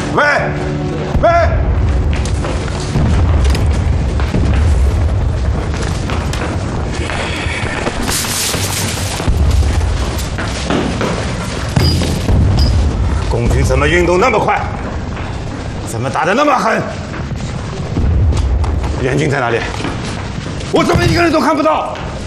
喂，喂！共军怎么运动那么快？怎么打得那么狠？援军在哪里？我怎么一个人都看不到？